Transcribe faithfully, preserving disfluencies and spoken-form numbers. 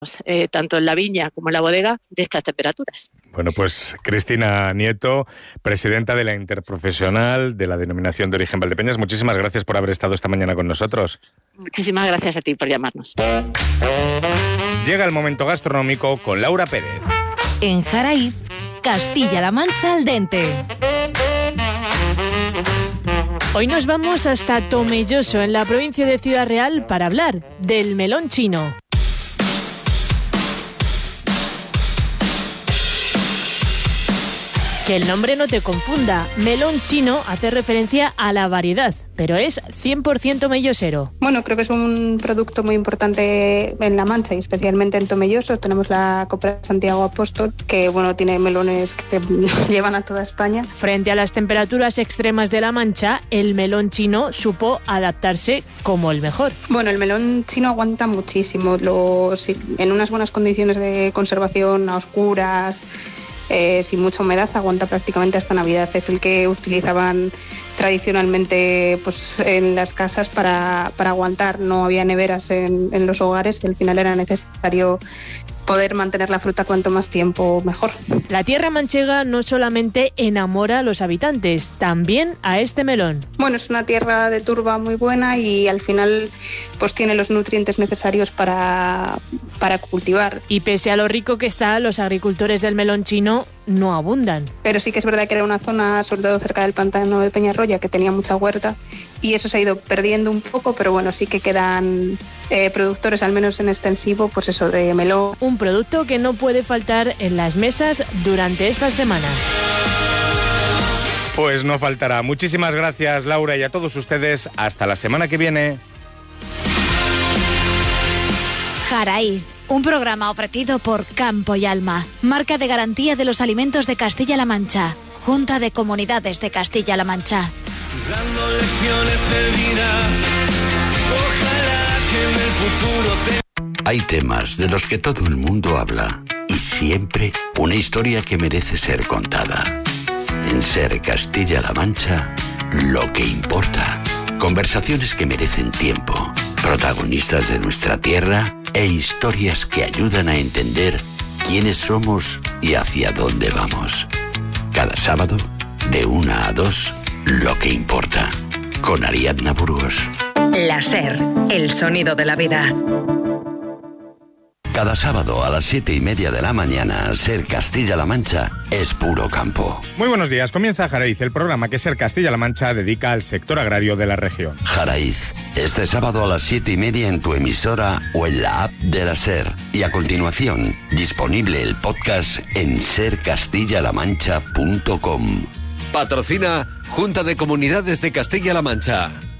Eh, tanto en la viña como en la bodega, de estas temperaturas. Bueno, pues Cristina Nieto, presidenta de la Interprofesional de la Denominación de Origen Valdepeñas, muchísimas gracias por haber estado esta mañana con nosotros. Muchísimas gracias a ti por llamarnos. Llega el momento gastronómico con Laura Pérez. En Jaraíz, Castilla-La Mancha al dente. Hoy nos vamos hasta Tomelloso, en la provincia de Ciudad Real, para hablar del melón chino. Que el nombre no te confunda, melón chino hace referencia a la variedad, pero es cien por ciento mellosero. Bueno, creo que es un producto muy importante en La Mancha y especialmente en Tomelloso. Tenemos la Copra Santiago Apóstol, que bueno, tiene melones que llevan a toda España. Frente a las temperaturas extremas de La Mancha, el melón chino supo adaptarse como el mejor. Bueno, el melón chino aguanta muchísimo, los, en unas buenas condiciones de conservación, a oscuras, Eh, sin mucha humedad, aguanta prácticamente hasta Navidad. Es el que utilizaban tradicionalmente pues, en las casas para, para aguantar. No había neveras en, en los hogares y al final era necesario poder mantener la fruta cuanto más tiempo mejor. La tierra manchega no solamente enamora a los habitantes, también a este melón. Bueno, es una tierra de turba muy buena y al final pues tiene los nutrientes necesarios para, para cultivar. Y pese a lo rico que está, los agricultores del melón chino no abundan. Pero sí que es verdad que era una zona, sobre todo cerca del pantano de Peñarroya, que tenía mucha huerta y eso se ha ido perdiendo un poco, pero bueno, sí que quedan eh, productores, al menos en extensivo, pues eso, de melón. Un producto que no puede faltar en las mesas durante estas semanas. Pues no faltará. Muchísimas gracias, Laura, y a todos ustedes. Hasta la semana que viene. Jaraíz, un programa ofrecido por Campo y Alma, marca de garantía de los alimentos de Castilla-La Mancha, Junta de Comunidades de Castilla-La Mancha. Dando lecciones de vida, ojalá que en el futuro te... Hay temas de los que todo el mundo habla y siempre una historia que merece ser contada. En Ser Castilla-La Mancha, lo que importa. Conversaciones que merecen tiempo, protagonistas de nuestra tierra e historias que ayudan a entender quiénes somos y hacia dónde vamos. Cada sábado, de una a dos, lo que importa. Con Ariadna Burgos. La Ser, el sonido de la vida. Cada sábado a las siete y media de la mañana, Ser Castilla-La Mancha es puro campo. Muy buenos días, comienza Jaraíz, el programa que Ser Castilla-La Mancha dedica al sector agrario de la región. Jaraíz, este sábado a las siete y media en tu emisora o en la app de la Ser. Y a continuación, disponible el podcast en ser castilla la mancha punto com. Patrocina Junta de Comunidades de Castilla-La Mancha.